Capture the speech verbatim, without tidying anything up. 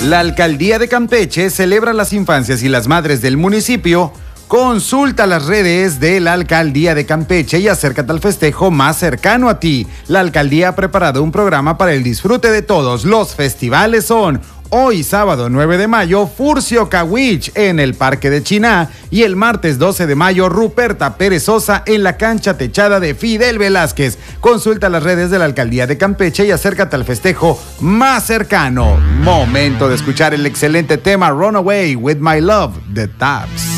La Alcaldía de Campeche celebra las infancias y las madres del municipio. Consulta las redes de la Alcaldía de Campeche y acércate al festejo más cercano a ti. La Alcaldía ha preparado un programa para el disfrute de todos. Los festivales son hoy, sábado nueve de mayo, Furcio Cahuich en el Parque de Chiná, y el martes doce de mayo, Ruperta Pérez Sosa en la cancha techada de Fidel Velázquez. Consulta las redes de la Alcaldía de Campeche y acércate al festejo más cercano. Momento de escuchar el excelente tema Runaway with My Love de Taps.